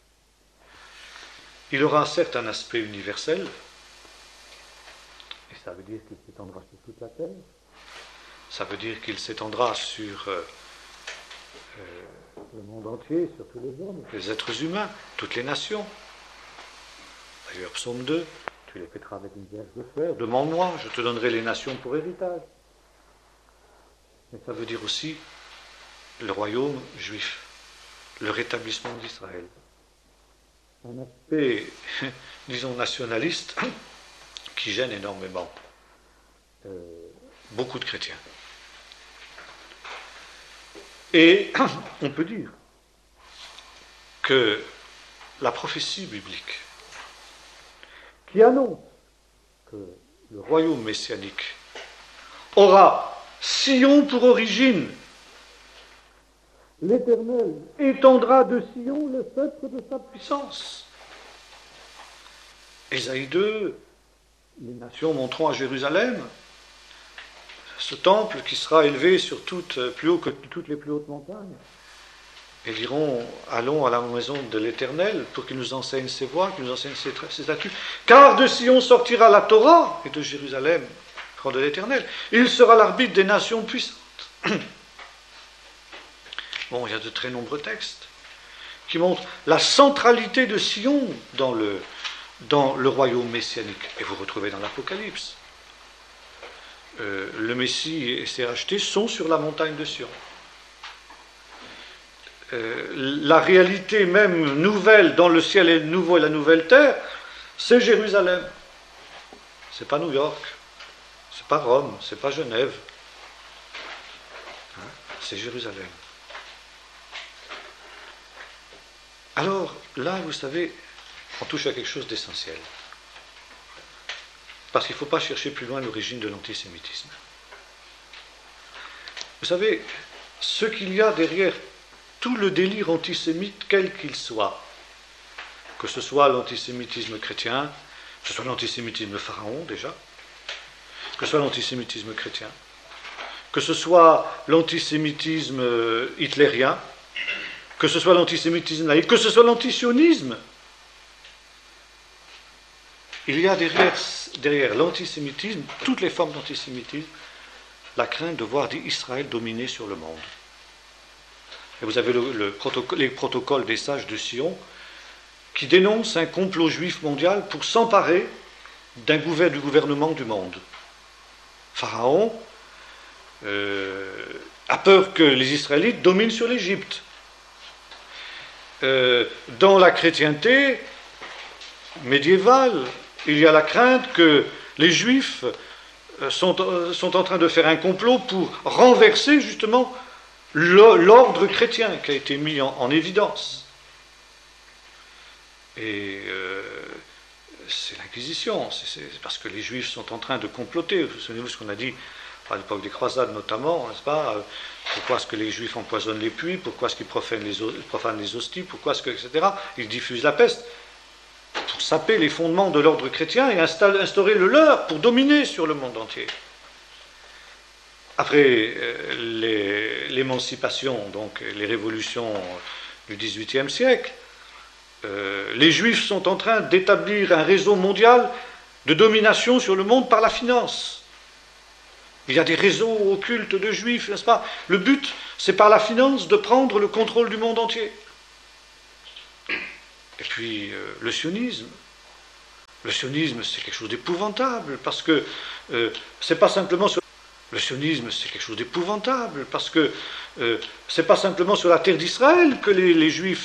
Il aura certes un aspect universel, et ça veut dire qu'il s'étendra sur toute la terre. Ça veut dire qu'il s'étendra sur euh, euh, le monde entier, sur tous les hommes, les êtres humains, toutes les nations. D'ailleurs, psaume deux, tu les fêteras avec une vierge de fer, demande-moi, je te donnerai les nations pour héritage. Mais ça veut dire aussi le royaume juif, le rétablissement d'Israël. Un aspect, disons, nationaliste, qui gêne énormément euh, beaucoup de chrétiens. Et on peut dire que la prophétie biblique qui annonce que le royaume messianique aura Sion pour origine, l'Éternel étendra de Sion le sceptre de sa puissance. Ésaïe deux, les nations monteront à Jérusalem, ce temple qui sera élevé sur toutes, plus haut que toutes les plus hautes montagnes. Et diront, allons à la maison de l'Éternel pour qu'il nous enseigne ses voies, qu'il nous enseigne ses, ses statuts. Car de Sion sortira la Torah, et de Jérusalem, de l'Éternel. Il sera l'arbitre des nations puissantes. Bon, il y a de très nombreux textes qui montrent la centralité de Sion dans le, dans le royaume messianique. Et vous retrouvez dans l'Apocalypse. Euh, le Messie et ses rachetés sont sur la montagne de Sion. Euh, la réalité même nouvelle dans le ciel et nouveau et la nouvelle terre, c'est Jérusalem. C'est pas New York. C'est pas Rome, c'est pas Genève, hein, c'est Jérusalem. Alors, là, vous savez, on touche à quelque chose d'essentiel. Parce qu'il ne faut pas chercher plus loin l'origine de l'antisémitisme. Vous savez, ce qu'il y a derrière tout le délire antisémite, quel qu'il soit, que ce soit l'antisémitisme chrétien, que ce soit l'antisémitisme pharaon déjà, que ce soit l'antisémitisme chrétien, que ce soit l'antisémitisme hitlérien, que ce soit l'antisémitisme laïque, que ce soit l'antisionisme. Il y a derrière, derrière l'antisémitisme, toutes les formes d'antisémitisme, la crainte de voir Israël dominer sur le monde. Et vous avez le, le protocole, les protocoles des sages de Sion qui dénoncent un complot juif mondial pour s'emparer d'un gouver, du gouvernement du monde. Pharaon euh, a peur que les Israélites dominent sur l'Égypte. Euh, dans la chrétienté médiévale, il y a la crainte que les Juifs sont, sont en train de faire un complot pour renverser justement l'ordre chrétien qui a été mis en, en évidence. Et euh, c'est l'Inquisition, c'est parce que les Juifs sont en train de comploter. Vous vous souvenez-vous ce qu'on a dit à l'époque des croisades notamment, n'est-ce pas? Pourquoi est-ce que les Juifs empoisonnent les puits? Pourquoi est-ce qu'ils profanent les, profanent les hosties? Pourquoi est-ce que, et cetera. Ils diffusent la peste pour saper les fondements de l'ordre chrétien et instaurer le leur pour dominer sur le monde entier. Après euh, l'émancipation, donc les révolutions du dix-huitième siècle, euh, les Juifs sont en train d'établir un réseau mondial de domination sur le monde par la finance. Il y a des réseaux occultes de Juifs, n'est-ce pas? Le but, c'est par la finance de prendre le contrôle du monde entier. Et puis, euh, le sionisme. Le sionisme, c'est quelque chose d'épouvantable, parce que euh, c'est pas simplement sur... Le sionisme, c'est quelque chose d'épouvantable, parce que euh, c'est pas simplement sur la terre d'Israël que les, les Juifs